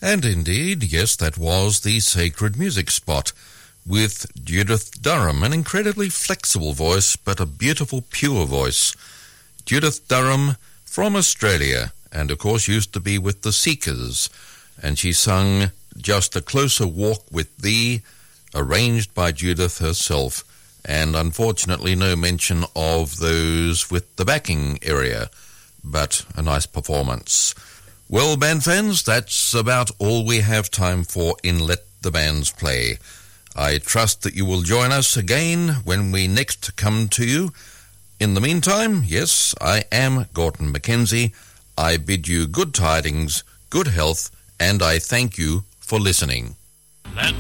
And indeed, yes, that was the Sacred Music Spot with Judith Durham, an incredibly flexible voice, but a beautiful, pure voice. Judith Durham from Australia, and of course used to be with the Seekers, and she sung Just a Closer Walk with Thee, arranged by Judith herself, and unfortunately no mention of those with the backing area, but a nice performance. Well, band fans, that's about all we have time for in Let the Bands Play. I trust that you will join us again when we next come to you. In the meantime, yes, I am Gordon Mackenzie. I bid you good tidings, good health, and I thank you for listening. Let